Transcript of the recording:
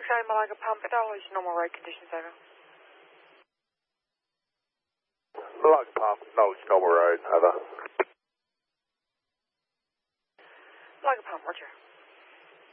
X-ray Malaga Pump, acknowledge normal road conditions, over. Malaga Pump, acknowledge normal road, over. Malaga Pump, roger.